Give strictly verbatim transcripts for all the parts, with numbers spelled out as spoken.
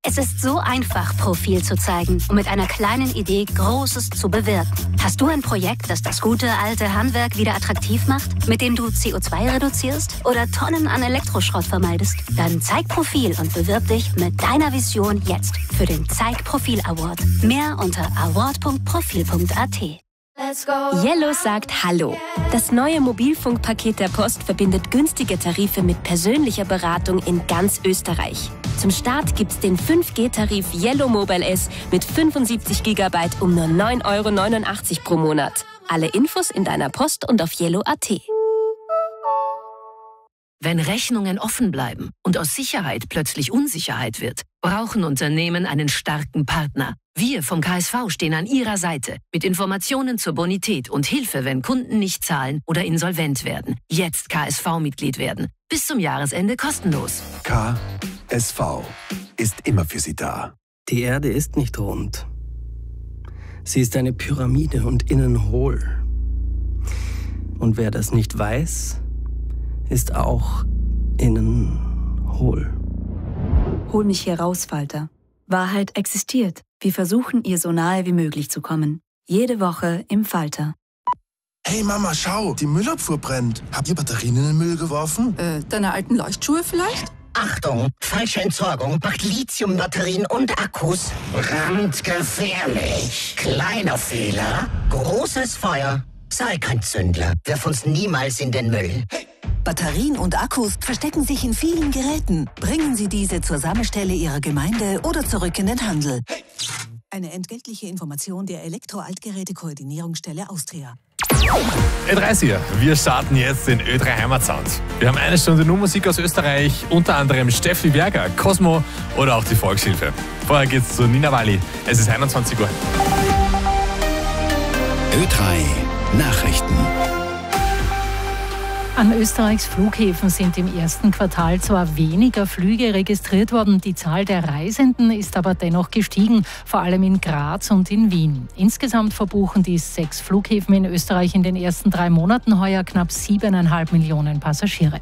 Es ist so einfach, Profil zu zeigen und mit einer kleinen Idee Großes zu bewirken. Hast du ein Projekt, das das gute alte Handwerk wieder attraktiv macht, mit dem du C O zwei reduzierst oder Tonnen an Elektroschrott vermeidest? Dann zeig Profil und bewirb dich mit deiner Vision jetzt für den Zeig Profil Award. Mehr unter award punkt profil punkt a t. Yellow sagt Hallo. Das neue Mobilfunkpaket der Post verbindet günstige Tarife mit persönlicher Beratung in ganz Österreich. Zum Start gibt's den fünf G-Tarif Yellow Mobile S mit fünfundsiebzig Gigabyte um nur neun Euro neunundachtzig pro Monat. Alle Infos in deiner Post und auf yellow punkt a t. Wenn Rechnungen offen bleiben und aus Sicherheit plötzlich Unsicherheit wird, brauchen Unternehmen einen starken Partner. Wir vom K S V stehen an Ihrer Seite mit Informationen zur Bonität und Hilfe, wenn Kunden nicht zahlen oder insolvent werden. Jetzt K S V-Mitglied werden. Bis zum Jahresende kostenlos. K S V ist immer für Sie da. Die Erde ist nicht rund. Sie ist eine Pyramide und innen hohl. Und wer das nicht weiß, ist auch innen hohl. Hol mich hier raus, Falter. Wahrheit existiert. Wir versuchen, ihr so nahe wie möglich zu kommen. Jede Woche im Falter. Hey Mama, schau, die Müllabfuhr brennt. Habt ihr Batterien in den Müll geworfen? Äh, deine alten Leuchtschuhe vielleicht? Achtung, falsche Entsorgung macht Lithiumbatterien und Akkus brandgefährlich. Kleiner Fehler, großes Feuer. Sei kein Zündler, wirf uns niemals in den Müll. Hey. Batterien und Akkus verstecken sich in vielen Geräten. Bringen Sie diese zur Sammelstelle Ihrer Gemeinde oder zurück in den Handel. Hey. Eine entgeltliche Information der Elektro-Altgeräte-Koordinierungsstelle Austria. Ö drei ist hier. Wir starten jetzt den Ö drei Heimatsound. Wir haben eine Stunde nur Musik aus Österreich, unter anderem Steffi Berger, Cosmo oder auch die Volkshilfe. Vorher geht's zu Nina Walli. Es ist einundzwanzig Uhr. Ö drei Nachrichten. An Österreichs Flughäfen sind im ersten Quartal zwar weniger Flüge registriert worden, die Zahl der Reisenden ist aber dennoch gestiegen, vor allem in Graz und in Wien. Insgesamt verbuchen die sechs Flughäfen in Österreich in den ersten drei Monaten heuer knapp siebeneinhalb Millionen Passagiere.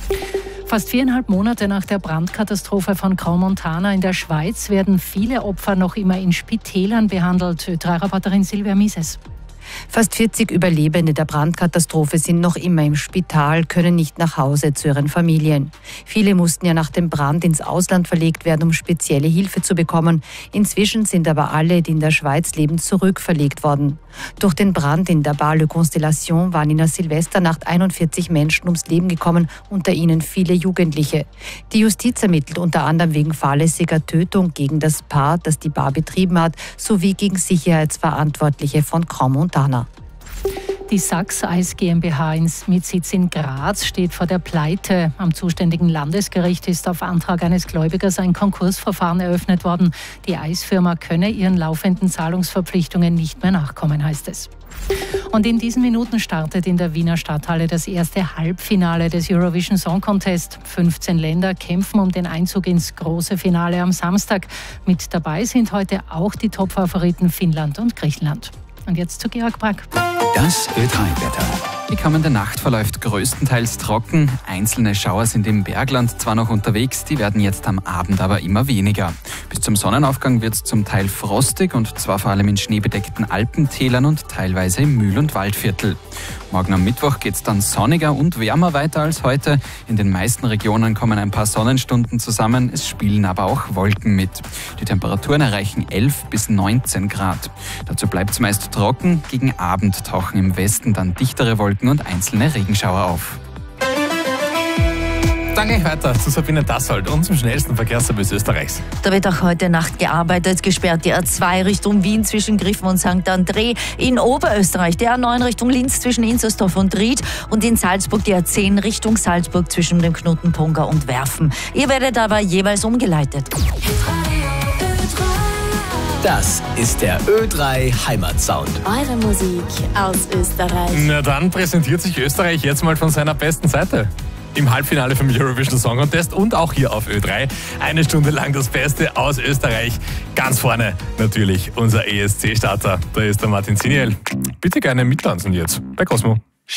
Fast viereinhalb Monate nach der Brandkatastrophe von Crans-Montana in der Schweiz werden viele Opfer noch immer in Spitälern behandelt. Ö drei Reporterin Silvia Mises. Fast vierzig Überlebende der Brandkatastrophe sind noch immer im Spital, können nicht nach Hause zu ihren Familien. Viele mussten ja nach dem Brand ins Ausland verlegt werden, um spezielle Hilfe zu bekommen. Inzwischen sind aber alle, die in der Schweiz leben, zurückverlegt worden. Durch den Brand in der Bar Le Constellation waren in der Silvesternacht einundvierzig Menschen ums Leben gekommen, unter ihnen viele Jugendliche. Die Justiz ermittelt unter anderem wegen fahrlässiger Tötung gegen das Paar, das die Bar betrieben hat, sowie gegen Sicherheitsverantwortliche von Crans-Montana. Die Sachs Eis GmbH mit Sitz in Graz steht vor der Pleite. Am zuständigen Landesgericht ist auf Antrag eines Gläubigers ein Konkursverfahren eröffnet worden. Die Eisfirma könne ihren laufenden Zahlungsverpflichtungen nicht mehr nachkommen, heißt es. Und in diesen Minuten startet in der Wiener Stadthalle das erste Halbfinale des Eurovision Song Contest. fünfzehn Länder kämpfen um den Einzug ins große Finale am Samstag. Mit dabei sind heute auch die Top-Favoriten Finnland und Griechenland. Und jetzt zu Georg Brack. Das Ö drei Wetter. Die kommende Nacht verläuft größtenteils trocken. Einzelne Schauer sind im Bergland zwar noch unterwegs, die werden jetzt am Abend aber immer weniger. Bis zum Sonnenaufgang wird es zum Teil frostig und zwar vor allem in schneebedeckten Alpentälern und teilweise im Mühl- und Waldviertel. Morgen am Mittwoch geht es dann sonniger und wärmer weiter als heute. In den meisten Regionen kommen ein paar Sonnenstunden zusammen, es spielen aber auch Wolken mit. Die Temperaturen erreichen elf bis neunzehn Grad. Dazu bleibt es meist trocken, gegen Abend tauchen im Westen dann dichtere Wolken und einzelne Regenschauer auf. Dann gleich weiter zu Sabine Dassold und zum schnellsten Verkehrsservice Österreichs. Da wird auch heute Nacht gearbeitet, gesperrt die A zwei Richtung Wien zwischen Griffen und Sankt André, in Oberösterreich die A neun Richtung Linz zwischen Inzersdorf und Ried und in Salzburg die A zehn Richtung Salzburg zwischen dem Knotenpunkt und Werfen. Ihr werdet aber jeweils umgeleitet. Das ist der Ö drei Heimatsound. Eure Musik aus Österreich. Na dann präsentiert sich Österreich jetzt mal von seiner besten Seite. Im Halbfinale vom Eurovision Song Contest und auch hier auf Ö drei. Eine Stunde lang das Beste aus Österreich. Ganz vorne natürlich unser E S C-Starter. Da ist der Martin Ziniel. Bitte gerne mittanzen jetzt bei Cosmo.